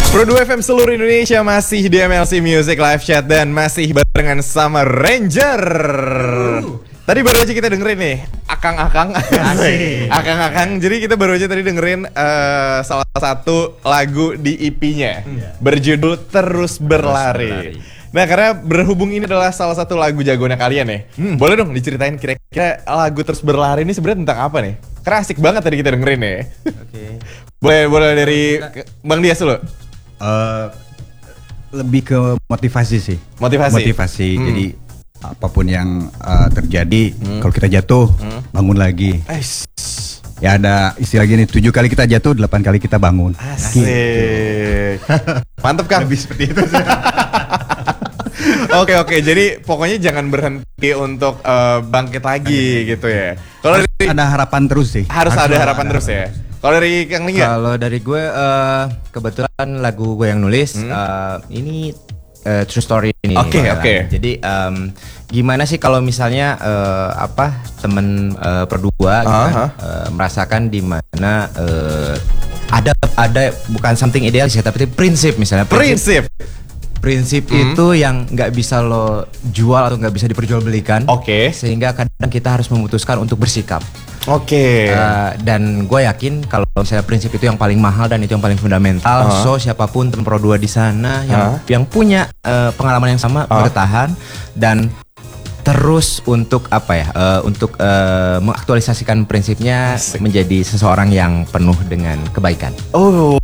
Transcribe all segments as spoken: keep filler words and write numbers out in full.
Pro dua F M seluruh Indonesia masih di M L C Music Live Chat dan masih barengan sama Ranger. Tadi baru aja kita dengerin nih Akang-akang Akang-akang. Jadi kita baru aja tadi dengerin uh, salah satu lagu di E P-nya hmm. berjudul Terus Berlari. Nah, karena berhubung ini adalah salah satu lagu jagoannya kalian ya, hmm. boleh dong diceritain kira-kira lagu Terus Berlari ini sebenarnya tentang apa nih? Karena asik banget tadi kita dengerin ya. Oke. Okay. Boleh boleh dari Bang Dias dulu. Uh, lebih ke motivasi sih. Motivasi. Motivasi. Hmm. Jadi apapun yang uh, terjadi, hmm. kalau kita jatuh, hmm. bangun lagi. Eish. Ya ada istilah gini, tujuh kali kita jatuh, delapan kali kita bangun. Asik. Gitu. Mantep kan? Lebih seperti itu. Oke oke, jadi pokoknya jangan berhenti untuk uh, bangkit lagi gitu ya. Kalau ada harapan terus sih. Harus, harus ada harapan ada. terus ya. Kalau dari Kang Lingga? Kalau dari gue uh, kebetulan lagu gue yang nulis hmm. uh, ini uh, true story ini. Oke okay, oke. Okay. Jadi um, gimana sih kalau misalnya uh, apa temen uh, berdua gitu kan, uh, merasakan di mana uh, ada ada bukan something ideal sih tapi prinsip misalnya. Prinsip. Prinsip hmm. itu yang nggak bisa lo jual atau nggak bisa diperjualbelikan. Oke. Okay. Sehingga kadang kita harus memutuskan untuk bersikap. Oke. Okay. Uh, dan gue yakin kalau misalnya prinsip itu yang paling mahal dan itu yang paling fundamental. Uh-huh. So siapapun teman Pro dua di sana yang uh-huh. yang punya uh, pengalaman yang sama uh-huh. bertahan dan terus untuk apa ya? Uh, untuk uh, mengaktualisasikan prinsipnya Asik. menjadi seseorang yang penuh dengan kebaikan. Oh.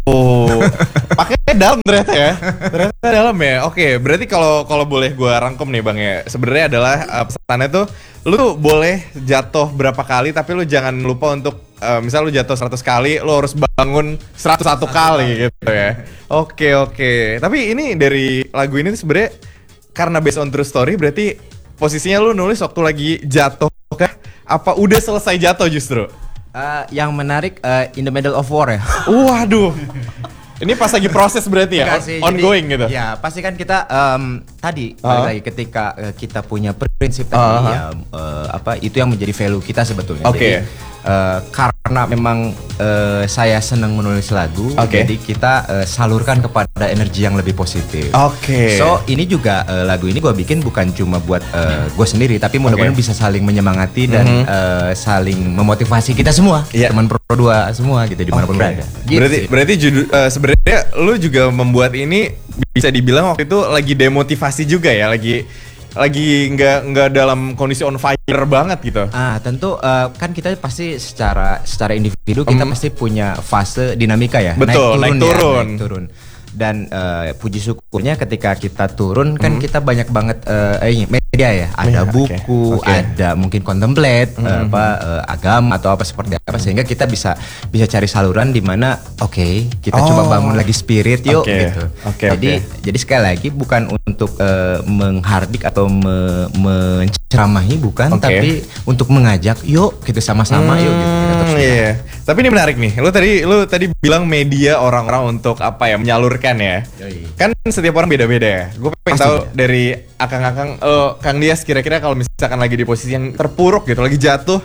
Pakai dalam ternyata ya. Ternyata dalam ya. Oke, berarti kalau kalau boleh gue rangkum nih Bang ya. Sebenarnya adalah uh, pesannya tuh lu tuh boleh jatuh berapa kali tapi lu jangan lupa untuk uh, misal lu jatuh seratus kali, lu harus bangun seratus satu kali gitu ya. Oke, oke. Tapi ini dari lagu ini tuh sebenarnya karena based on true story berarti posisinya lu nulis waktu lagi jatuh kah? Apa udah selesai jatuh justru? Uh, yang menarik uh, in the middle of war ya. Waduh. Ini pas lagi proses berarti ya, sih, ongoing jadi, gitu. Ya pasti kan kita um, tadi uh-huh. lagi ketika uh, kita punya prinsip tadi uh-huh. ya uh, apa itu yang menjadi value kita sebetulnya. Oke. Okay. Uh, karena memang uh, saya senang menulis lagu, okay. jadi kita uh, salurkan kepada energi yang lebih positif. Oke. Okay. So ini juga uh, lagu ini gue bikin bukan cuma buat uh, gue sendiri, tapi mudah-mudahan okay. bisa saling menyemangati dan mm-hmm. uh, saling memotivasi kita semua, yeah. teman Pro dua semua gitu dimanapun okay. berada. Gitu berarti sih. berarti judu, uh, sebenarnya lu juga membuat ini bisa dibilang waktu itu lagi demotivasi juga ya, lagi lagi nggak nggak dalam kondisi on fire banget gitu. Ah tentu uh, kan kita pasti secara secara individu kita um, pasti punya fase dinamika ya. Betul, naik turun, naik turun. Ya, naik turun. Dan uh, puji syukurnya ketika kita turun kan hmm. kita banyak banget uh, eh, media ya, ada ya, buku, okay. Okay. ada mungkin contemplate, hmm. uh, apa uh, agama atau apa seperti apa sehingga kita bisa bisa cari saluran di mana oke okay, kita oh. coba bangun lagi spirit yuk okay. gitu. Okay, jadi okay. jadi sekali lagi bukan untuk uh, menghardik atau me, menceramahi bukan, okay. tapi untuk mengajak yuk gitu sama-sama hmm, yuk gitu. Kita terus iya. Tapi ini menarik nih. Lu tadi lu tadi bilang media orang-orang untuk apa ya menyalurkan ya. Yoi. Kan setiap orang beda-beda ya. Gue pengen tahu ya. Dari akang-akang, uh, Kang Dias kira-kira kalau misalkan lagi di posisi yang terpuruk gitu, lagi jatuh,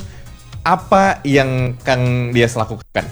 apa yang Kang Dias lakukan?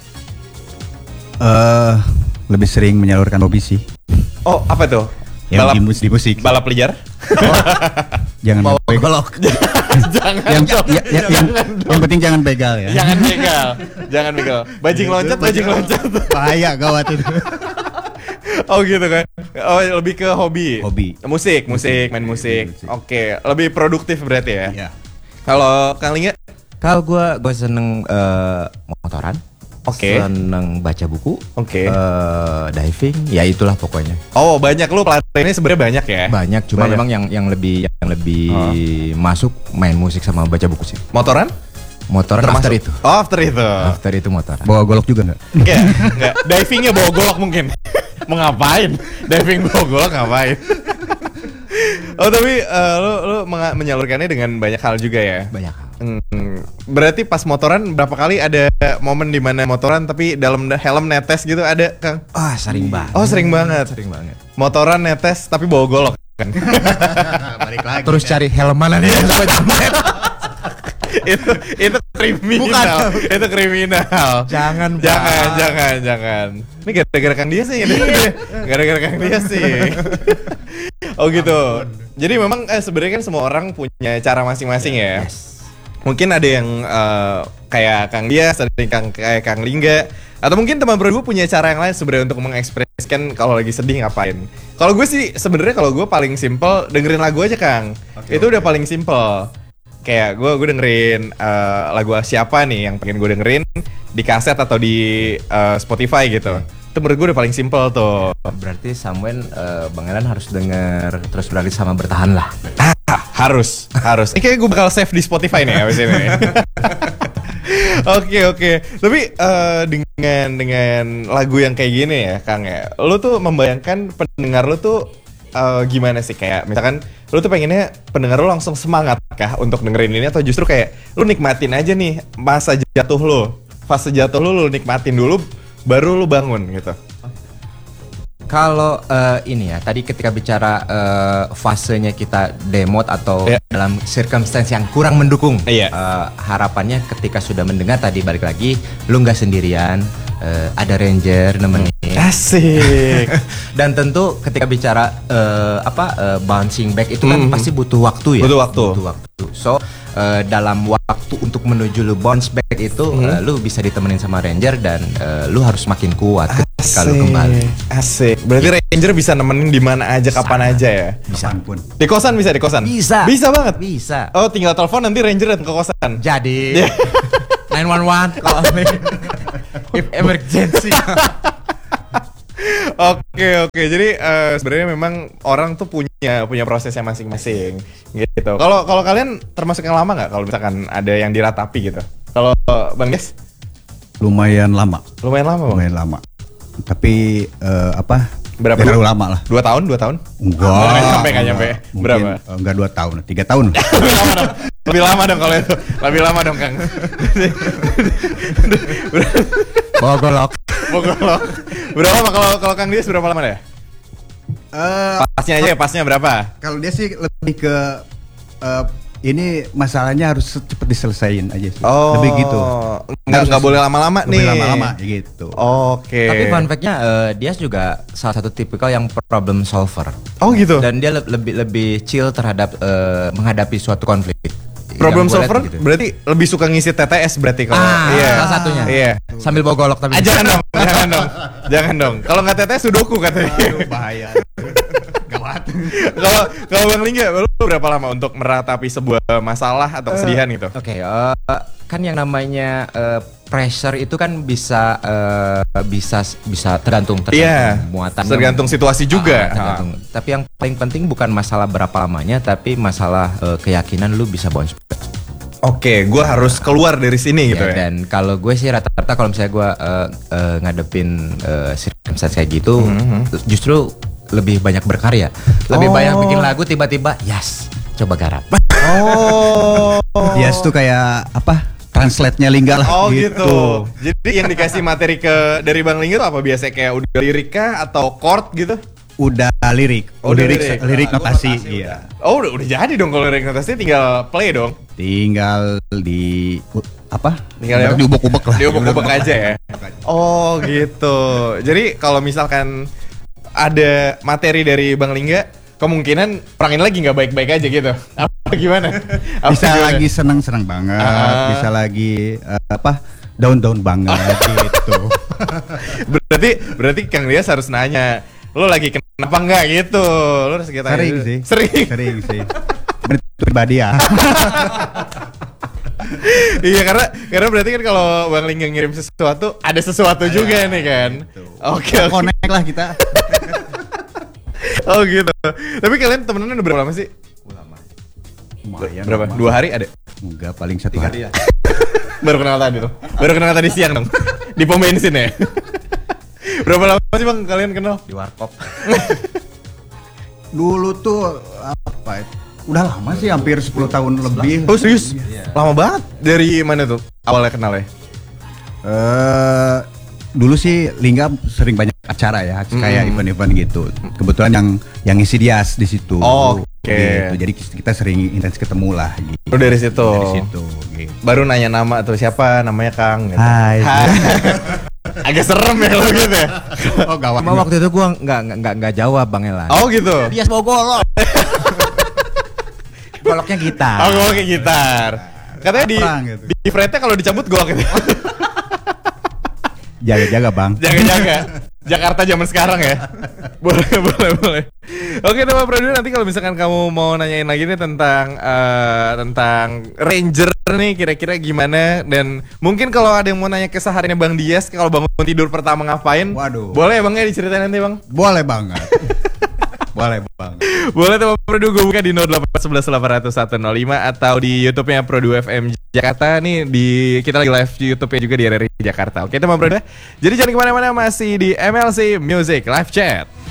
Uh, lebih sering menyalurkan hobi sih. Oh, apa tuh? Yang balap, di, mus- di musik. Balap liar? Oh, jangan bawa golok. jangan yang, ya, ya, yang, yang, yang penting jangan begal ya. Jangan begal. Jangan begal. Bajing loncat, bajing loncat. Bahaya gawat itu. Oh gitu kan. Oh lebih ke hobi. Hobi. Musik, musik, main musik. musik. Oke, lebih produktif berarti ya. Iya. Kalau Kang Lingga? Kalau gue gue seneng uh, motoran. Oke. Okay. Seneng baca buku. Oke. Okay. Uh, diving, ya itulah pokoknya. Oh banyak lu pelatih ini sebenarnya banyak ya? Banyak, cuma banyak. memang yang yang lebih yang lebih oh. masuk main musik sama baca buku sih. Motoran? Motoran termasuk, after itu. Oh after itu. After itu motoran. Bawa golok juga nggak? Enggak, enggak. Divingnya bawa golok mungkin. Mau ngapain? Diving bawa golok ngapain? Oh tapi uh, lu, lu menyalurkannya dengan banyak hal juga ya? Banyak hal. Hmm, berarti pas motoran berapa kali ada momen di mana motoran tapi dalam helm netes gitu ada Kang? Ah oh, sering banget. Oh sering banget. Sering banget. Motoran netes tapi bawa golok kan? Balik lagi. Terus ya. Cari helm mana nih? itu itu kriminal. Itu kriminal. Jangan, jangan, jangan, jangan. Ini gara-gara Kang dia sih. Gara-gara Kang dia sih. Oh gitu. Jadi memang eh, sebenarnya kan semua orang punya cara masing-masing ya. Yes. Mungkin ada yang uh, kayak Kang Dias, ada yang Kang, kayak Kang Lingga, atau mungkin teman berdua punya cara yang lain sebenarnya untuk mengekspresikan kalau lagi sedih ngapain. Kalau gue sih sebenarnya kalau gue paling simple dengerin lagu aja Kang. Okay, itu okay. Udah paling simple. Kayak gue gue dengerin uh, lagu siapa nih yang pengen gue dengerin di kaset atau di uh, Spotify gitu. Itu menurut gue udah paling simple tuh. Berarti Samuel uh, Bang Elan harus denger terus berarti sama bertahan lah. Ah, harus, harus. Ini kayaknya gue bakal save di Spotify nih abis ini. Oke oke. Tapi uh, dengan dengan lagu yang kayak gini ya, Kang ya, lu tuh membayangkan pendengar lu tuh uh, gimana sih? Kayak misalkan lu tuh pengennya pendengar lu langsung semangat kah untuk dengerin ini, atau justru kayak lu nikmatin aja nih masa jatuh lu, fase jatuh lu lu nikmatin dulu, baru lu bangun gitu. Kalau uh, ini ya, tadi ketika bicara uh, fasenya kita demot atau yeah. dalam circumstance yang kurang mendukung, yeah. uh, harapannya ketika sudah mendengar tadi balik lagi, lu nggak sendirian, uh, ada Ranger nemenin. Asik. Dan tentu ketika bicara uh, apa uh, bouncing back itu kan mm-hmm. pasti butuh waktu ya. Butuh waktu. Butuh waktu. So uh, dalam waktu untuk menuju lu bounce back itu, mm-hmm. uh, lu bisa ditemenin sama Ranger dan uh, lu harus makin kuat ketika lu kembali. Asik. Berarti ya. Ranger bisa nemenin di mana aja, kapan aja ya. Bisa pun. Di kosan bisa di kosan. Bisa. Bisa banget. Bisa. Oh tinggal telepon nanti Ranger datang ke kosan. Jadi nine one one call me if emergency. Oke oke, jadi uh, sebenarnya memang orang tuh punya punya prosesnya masing-masing gitu. Kalau kalau kalian termasuk yang lama nggak? Kalau misalkan ada yang diratapi gitu. Kalau Bang Des? Lumayan lama. Lumayan lama. Bang? Lumayan lama. Tapi uh, apa? Berapa? Terlalu lama lah. Dua tahun, dua tahun? Enggak. Nggak nyampe, nggak nyampe. Mungkin, berapa? Uh, enggak dua tahun, tiga tahun. Lebih lama dong. Lebih lama dong kalau itu. Lebih lama dong Kang. Bogolok. Bogolok. Berapa lama kalau kalau Kang Dias berapa lama ya? Uh, pasnya aja ya, pasnya berapa? Kalau dia sih lebih ke uh, ini masalahnya harus cepet diselesain aja sih. Oh, lebih gitu. Nggak nggak boleh lama-lama nih. Boleh lama-lama gitu. Oke. Okay. Tapi fun fact-nya uh, Dias juga salah satu tipikal yang problem solver. Oh gitu. Dan dia le- lebih lebih chill terhadap uh, menghadapi suatu konflik. Problem solver gitu. Berarti lebih suka ngisi T T S berarti kalau ah, iya. salah satunya. Iya. Sambil bogolok tapi. Ah, jangan dong, jangan dong. Jangan dong. Kalau nggak T T S sudoku katanya. Aduh, bahaya. Gawat. Kalau kalau Bang Lingga, lu berapa lama untuk meratapi sebuah masalah atau kesedihan gitu? Oke, okay, uh, kan yang namanya uh, pressure itu kan bisa uh, bisa bisa tergantung tergantung yeah, muatan, tergantung situasi juga. Uh, tergantung. Uh. Tapi yang paling penting bukan masalah berapa lamanya, tapi masalah uh, keyakinan lu bisa bounce back. Oke, okay, gue harus keluar dari sini gitu ya. Dan kalau gue sih rata-rata kalau misalnya gue uh, uh, ngadepin uh, circumstance kayak gitu, mm-hmm. justru lebih banyak berkarya, lebih oh. banyak bikin lagu tiba-tiba, yes, coba garap. Oh, yes tuh kayak apa? Translate-nya Lingga lah. Oh gitu. gitu. Jadi yang dikasih materi ke dari Bang Lingga itu apa biasanya kayak udah lirik kah atau chord gitu? Udah lirik, oh, lirik, lirik, lirik notasi, notasi iya. Udah. Oh udah udah jadi dong kalau lirik notasi tinggal play dong. Tinggal di apa? Tinggal diubek-ubek lah. Diubek-ubek aja ya. Oh gitu. Jadi kalau misalkan ada materi dari Bang Lingga, kemungkinan perangin lagi nggak baik-baik aja gitu. Apa gimana? Apa bisa gimana? lagi senang-senang banget, ah. bisa lagi uh, apa? Down-down banget gitu. Berarti berarti Kang Dias harus nanya, lo lagi kenapa enggak gitu? Lo harus kita sering sih. Sering. Sering sih. Itu pribadi ya. Iya karena karena berarti kan kalau Bang Lingga ngirim sesuatu ada sesuatu Ayah, juga nih kan. Oke, okay, connect okay. lah kita. Oh gitu. Tapi kalian temenan udah berapa lama sih? Lama. Lumayan. Berapa? Lama. Dua hari ada? Enggak, paling satu Tiga hari. Ya. Baru kenal tadi tuh. Baru kenal tadi siang dong. Di pom bensin ya. Berapa lama sih Bang kalian kenal? Di warkop. Dulu tuh apa? Udah lama sih, hampir sepuluh tahun lebih. Oh serius? Iya. Lama banget. Dari mana tuh awalnya kenal ya? Uh, dulu sih Lingga sering banyak acara ya, kayak Mm. event-event gitu. Kebetulan yang yang ngisi Dias di situ. Oh, oke. Gitu. Jadi kita sering intens ketemu lah. Gitu. Lu dari situ. Dari situ. Gitu. Baru nanya nama tuh siapa namanya Kang gitu. Hai. Agak serem ya kalau gitu ya. Oh gawat. Cuma waktu itu gua nggak nggak nggak nggak jawab Bang Elan. Oh gitu. Dia mau golok. Goloknya gitar. Oh gue kayak gitar. Katanya di Perang gitu. di fretnya kalau dicabut golok gitu. Jaga-jaga bang. Jaga-jaga. Jakarta zaman sekarang ya. Boleh, boleh, boleh. Oke, teman produser, nanti kalau misalkan kamu mau nanyain lagi nih tentang eh, tentang Ranger nih kira-kira gimana, dan mungkin kalau ada yang mau nanya kesehariannya Bang Dias kalau bangun tidur pertama ngapain? Waduh. Boleh Bang ya diceritain nanti Bang? Boleh banget. Boleh bang. Boleh teman Produ, gue buka di nol delapan satu satu delapan nol satu nol lima atau di YouTube-nya Produ F M Jakarta nih, di kita lagi live di YouTube-nya juga di R R I Jakarta. Oke teman Produ, jadi jangan kemana-mana, masih di M L C Music Live Chat.